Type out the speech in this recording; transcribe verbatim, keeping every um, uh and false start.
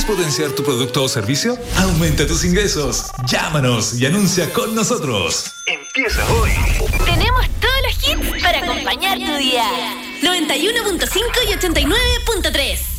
potenciar tu producto o servicio? Aumenta tus ingresos. Llámanos y anuncia con nosotros. Empieza hoy. Tenemos todos los hits para acompañar tu día. noventa y uno punto cinco y ochenta y nueve punto tres.